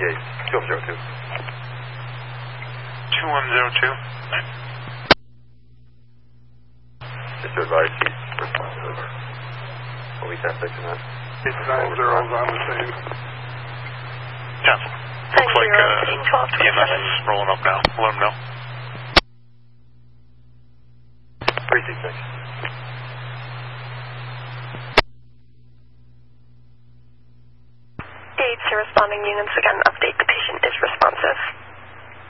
2102. 2102. Just to advise, he's responsive over. What we 10-6 in that? 890's on the same. Cancel. Looks like EMS is rolling up now. Let them know. 366. Aids to responding units again. Update. The patient is responsive.